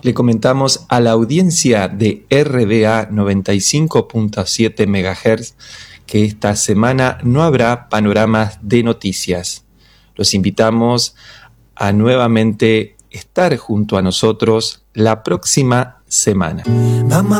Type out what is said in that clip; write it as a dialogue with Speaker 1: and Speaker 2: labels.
Speaker 1: Le comentamos a la audiencia de RBA 95.7 MHz que esta semana no habrá panoramas de noticias. Los invitamos a nuevamente estar junto a nosotros la próxima semana.